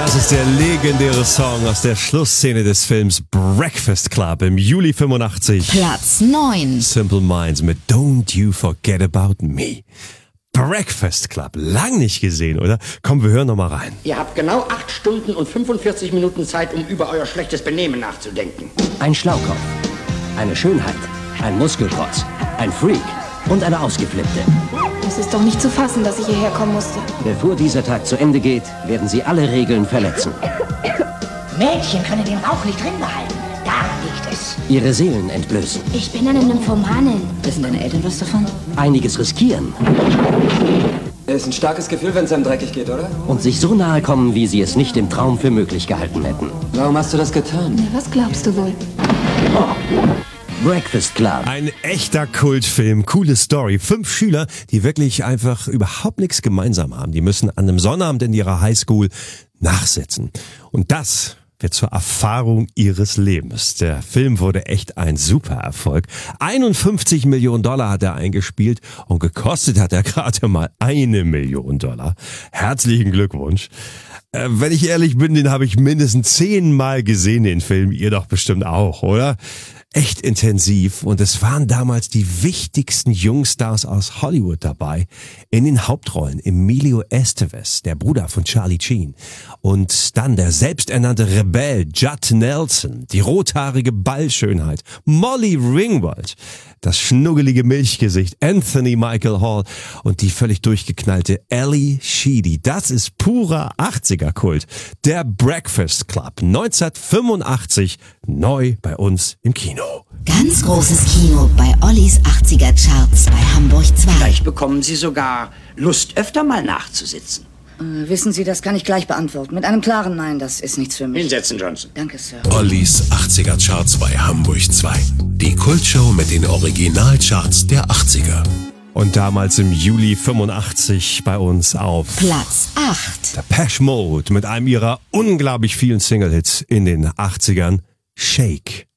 Das ist der legendäre Song aus der Schlussszene des Films Breakfast Club im Juli 85. Platz 9. Simple Minds mit Don't You Forget About Me. Breakfast Club, lang nicht gesehen, oder? Komm, wir hören noch mal rein. Ihr habt genau 8 Stunden und 45 Minuten Zeit, um über euer schlechtes Benehmen nachzudenken. Ein Schlaukopf, eine Schönheit, ein Muskelprotz, ein Freak und eine Ausgeflippte. Es ist doch nicht zu fassen, dass ich hierher kommen musste. Bevor dieser Tag zu Ende geht, werden Sie alle Regeln verletzen. Mädchen können den Rauch nicht drin behalten. Daran liegt es. Ihre Seelen entblößen. Ich bin eine Nymphomanin. Wissen deine Eltern was davon? Einiges riskieren. Ist ein starkes Gefühl, wenn es einem dreckig geht, oder? Und sich so nahe kommen, wie Sie es nicht im Traum für möglich gehalten hätten. Warum hast du das getan? Na, was glaubst du wohl? Breakfast Club. Ein echter Kultfilm, coole Story. 5 Schüler, die wirklich einfach überhaupt nichts gemeinsam haben. Die müssen an einem Sonnabend in ihrer Highschool nachsitzen. Und das wird zur Erfahrung ihres Lebens. Der Film wurde echt ein super Erfolg. 51 Millionen Dollar hat er eingespielt und gekostet hat er gerade mal $1 Million. Herzlichen Glückwunsch. Wenn ich ehrlich bin, den habe ich mindestens 10 Mal gesehen, den Film. Ihr doch bestimmt auch, oder? Echt intensiv, und es waren damals die wichtigsten Jungstars aus Hollywood dabei. In den Hauptrollen Emilio Estevez, der Bruder von Charlie Sheen, und dann der selbsternannte Rebell Judd Nelson, die rothaarige Ballschönheit Molly Ringwald, das schnuggelige Milchgesicht Anthony Michael Hall und die völlig durchgeknallte Ally Sheedy. Das ist purer 80er-Kult. Der Breakfast Club, 1985, neu bei uns im Kino. Ganz großes Kino bei Ollis 80er Charts bei Hamburg 2. Vielleicht bekommen Sie sogar Lust, öfter mal nachzusitzen. Wissen Sie, das kann ich gleich beantworten. Mit einem klaren Nein, das ist nichts für mich. Hinsetzen, Johnson. Danke, Sir. Ollis 80er Charts bei Hamburg 2. Die Kultshow mit den Originalcharts der 80er. Und damals im Juli 85 bei uns auf Platz 8. Depeche Mode mit einem ihrer unglaublich vielen Single-Hits in den 80ern, Shake.